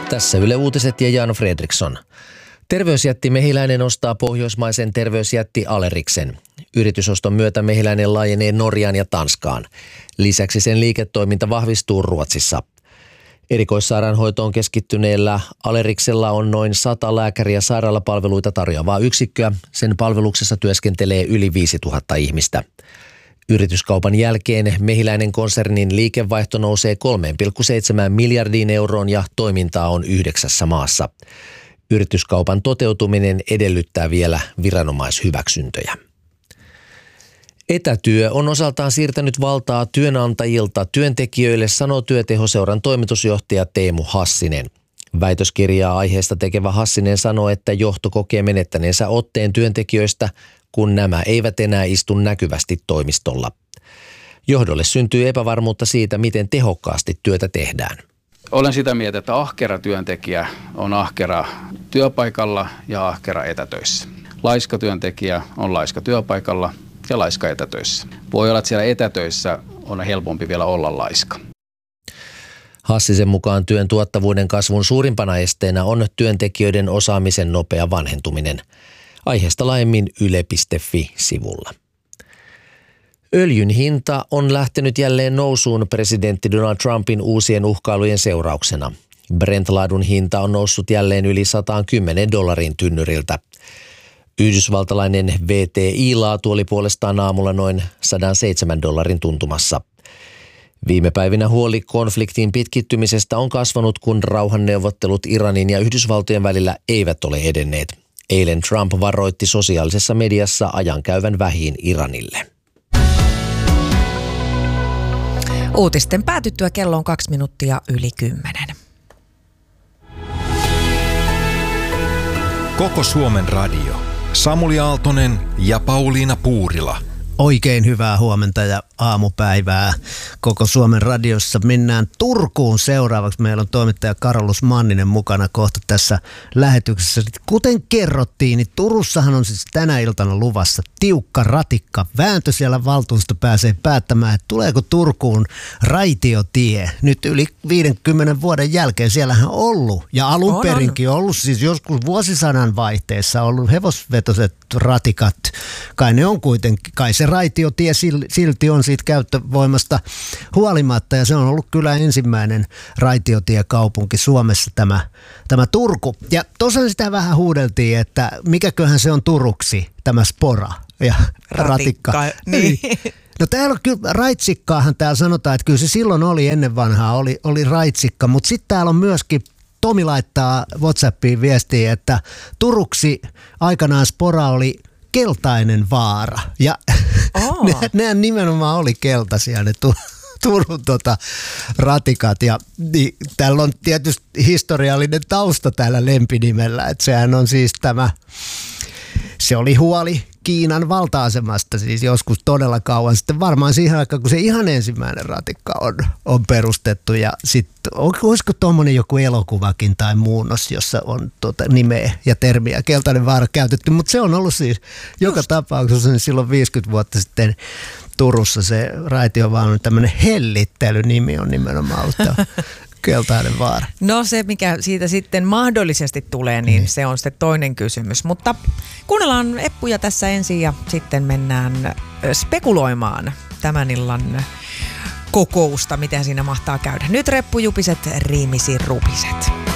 Tässä Yle Uutiset ja Jan Fredriksson. Terveysjätti Mehiläinen ostaa pohjoismaisen terveysjätti Aleriksen. Yritysoston myötä Mehiläinen laajenee Norjaan ja Tanskaan. Lisäksi sen liiketoiminta vahvistuu Ruotsissa. Erikoissairaanhoitoon keskittyneellä Aleriksella on noin 100 lääkäri- ja sairaalapalveluita tarjoavaa yksikköä. Sen palveluksessa työskentelee yli 5000 ihmistä. Yrityskaupan jälkeen Mehiläinen konsernin liikevaihto nousee 3,7 miljardiin euroon ja toimintaa on 9 maassa. Yrityskaupan toteutuminen edellyttää vielä viranomaishyväksyntöjä. Etätyö on osaltaan siirtänyt valtaa työnantajilta työntekijöille, sanoo Työtehoseuran toimitusjohtaja Teemu Hassinen. Väitöskirjaa aiheesta tekevä Hassinen sanoo, että johto kokee menettäneensä otteen työntekijöistä, kun nämä eivät enää istu näkyvästi toimistolla. Johdolle syntyy epävarmuutta siitä, miten tehokkaasti työtä tehdään. Olen sitä mieltä, että ahkera työntekijä on ahkera työpaikalla ja ahkera etätöissä. Laiska työntekijä on laiska työpaikalla ja laiska etätöissä. Voi olla, että siellä etätöissä on helpompi vielä olla laiska. Hassisen mukaan työn tuottavuuden kasvun suurimpana esteenä on työntekijöiden osaamisen nopea vanhentuminen. Aiheesta laajemmin yle.fi-sivulla. Öljyn hinta on lähtenyt jälleen nousuun presidentti Donald Trumpin uusien uhkailujen seurauksena. Brent-laadun hinta on noussut jälleen yli $110 tynnyriltä. Yhdysvaltalainen WTI-laatu oli puolestaan aamulla noin $107 tuntumassa. Viime päivinä huoli konfliktin pitkittymisestä on kasvanut, kun rauhanneuvottelut Iranin ja Yhdysvaltojen välillä eivät ole edenneet. Eilen Trump varoitti sosiaalisessa mediassa ajankäyvän vähiin Iranille. Uutisten päätyttyä kello on 8:02. Koko Suomen radio. Samuli Aaltonen ja Pauliina Puurila. Oikein hyvää huomenta ja aamupäivää. Koko Suomen radiossa mennään Turkuun seuraavaksi. Meillä on toimittaja Karolus Manninen mukana kohta tässä lähetyksessä. Kuten kerrottiin, niin Turussahan on siis tänä iltana luvassa tiukka ratikka vääntö. Siellä valtuusto pääsee päättämään, että tuleeko Turkuun raitiotie. Nyt yli 50 vuoden jälkeen siellähän on ollut ja alun perinkin ollut siis joskus vuosisadan vaihteessa ollut hevosvetoiset ratikat. Kai ne on kuitenkin, kai se raitiotie silti on siitä käyttövoimasta huolimatta ja se on ollut kyllä ensimmäinen raitiotiekaupunki Suomessa tämä Turku. Ja tosiaan sitä vähän huudeltiin, että mikäköhän se on Turuksi tämä Spora ja ratikka. Niin. No täällä on kyllä raitsikkaahan täällä sanotaan, että kyllä se silloin oli ennen vanhaa, oli raitsikka, mutta sitten täällä on myöskin Tomi laittaa WhatsAppiin viestiä, että Turuksi aikanaan Spora oli keltainen vaara. Ja ne nimenomaan oli keltaisia ne Turun ratikat. Ja niin, täällä on tietysti historiallinen tausta tällä lempinimellä. Että sehän on siis se oli huoli Kiinan valta-asemasta siis joskus todella kauan sitten. Varmaan siihen aikaan, kun se ihan ensimmäinen ratikka on perustettu. Ja sitten olisiko tuommoinen joku elokuvakin tai muunnos, jossa on nimeä ja termiä keltainen vaara käytetty. Mutta se on ollut siis joka tapauksessa niin silloin 50 vuotta sitten Turussa se raitiovaunun tämmöinen hellittelynimi on nimenomaan ollut keltainen vaara. No se, mikä siitä sitten mahdollisesti tulee, niin se on sitten toinen kysymys. Mutta kuunnellaan Eppuja tässä ensin ja sitten mennään spekuloimaan tämän illan kokousta, miten siinä mahtaa käydä. Nyt reppujupiset, riimisi rupiset.